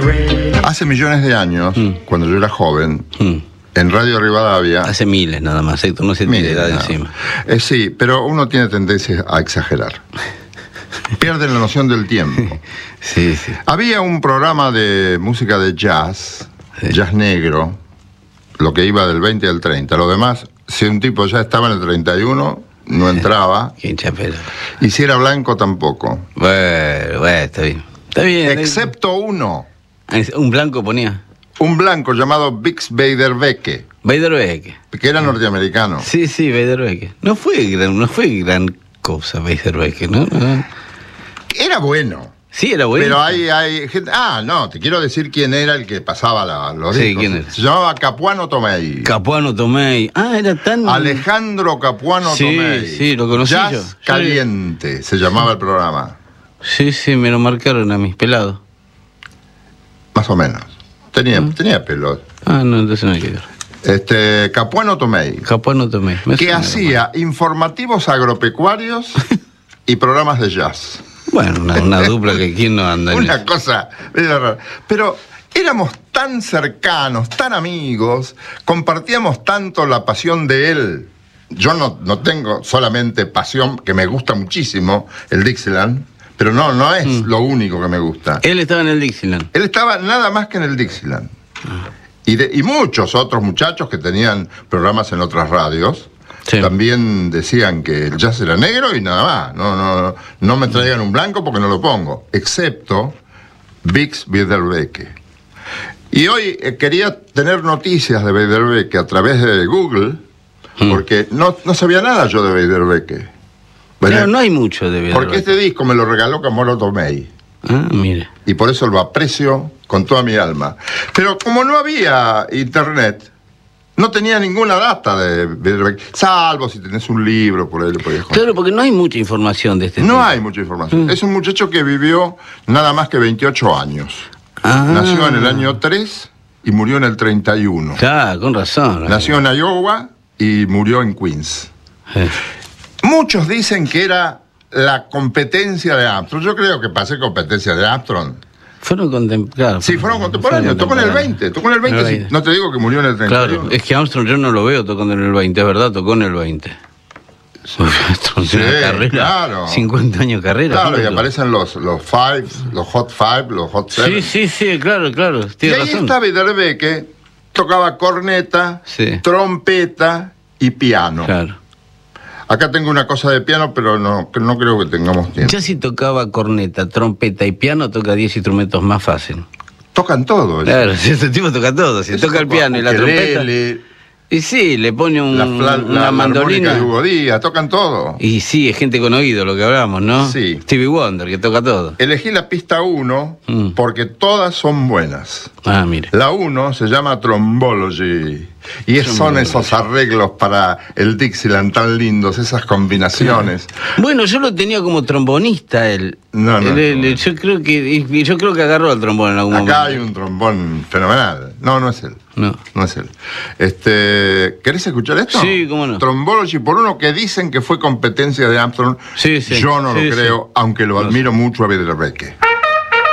Hace millones de años, cuando yo era joven, en Radio Rivadavia... Hace miles nada más, Héctor, no se tiene edad encima. Sí, pero uno tiene tendencia a exagerar. Pierden la noción del tiempo. Sí, sí. Había un programa de música de jazz, jazz negro, lo que iba del 20 al 30. Lo demás, si un tipo ya estaba en el 31, no entraba. Qué hinchapela. Y si era blanco, tampoco. Bueno, está bien. Está bien. Excepto uno. Un blanco ponía. Un blanco llamado Bix Beiderbecke. Beiderbecke. Que era norteamericano. Sí, Beiderbecke. No fue gran cosa Beiderbecke, ¿no? Era bueno. Sí, era bueno. Pero hay gente... no, te quiero decir quién era el que pasaba los discos. ¿Quién era? Se llamaba Capuano Tomei. Capuano Tomei. Era tan... Alejandro Capuano Tomei. Sí, lo conocí Jazz yo. Caliente se llamaba el programa. Sí, me lo marcaron a mis pelados. Más o menos. Tenía pelo. No, entonces no hay que ver. Capuano Tomei. Capuano Tomei. Que hacía informativos agropecuarios y programas de jazz. Bueno, una dupla que quién no anda en Una eso. cosa rara. Pero éramos tan cercanos, tan amigos, compartíamos tanto la pasión de él. Yo no tengo solamente pasión, que me gusta muchísimo, el Dixieland, pero no es lo único que me gusta. Él estaba en el Dixieland. Él estaba nada más que en el Dixieland. Y muchos otros muchachos que tenían programas en otras radios. Sí. También decían que el jazz era negro y nada más. No me traigan un blanco porque no lo pongo. Excepto Bix Beiderbecke. Y hoy quería tener noticias de Beiderbecke a través de Google, porque no sabía nada yo de Beiderbecke. Pero no hay mucho de Beiderbecke. Porque este disco me lo regaló Capuano Tomei. Mire. Y por eso lo aprecio con toda mi alma. Pero como no había internet... No tenía ninguna data de Beiderbecke, salvo si tenés un libro, por ahí le podías contar. Claro, porque no hay mucha información de este No tipo. hay mucha información. Es un muchacho que vivió nada más que 28 años. Nació en el año 3 y murió en el 31. Claro, con razón. Nació en Iowa y murió en Queens. Muchos dicen que era la competencia de Armstrong. Yo creo que para ser competencia de Armstrong... Fueron contemporáneos. Sí, fueron contemporáneos. Tocó en el 20. Tocó en el 20. Sí. No te digo que murió en el 31. Claro, es que Armstrong yo no lo veo tocando en el 20, es verdad, tocó en el 20. Armstrong tiene una carrera. Claro. 50 años de carrera. Claro, y aparecen los Fives, los Hot Five, los Hot Seven. Sí, claro. Y ahí está Beiderbecke, tocaba corneta, trompeta y piano. Claro. Acá tengo una cosa de piano, pero no creo que tengamos tiempo. Ya si tocaba corneta, trompeta y piano, toca 10 instrumentos más fácil. Tocan todo. Claro, si este tipo toca todo. Si toca el piano y la trompeta... Y sí, le pone una mandolina. La Hugo Díaz, tocan todo. Y sí, es gente con oído lo que hablamos, ¿no? Sí. Stevie Wonder, que toca todo. Elegí la pista 1 porque todas son buenas. Mire. La 1 se llama Trombology. Y son esos arreglos para el Dixieland tan lindos, esas combinaciones. Bueno, yo lo tenía como trombonista él. Yo creo que agarró el trombón en algún momento. Acá hay un trombón fenomenal. No es él. No es él. ¿Querés escuchar esto? Sí, cómo no. Trombology, por uno que dicen que fue competencia de Armstrong. Sí. Yo no lo creo, aunque lo admiro mucho a Beiderbecke.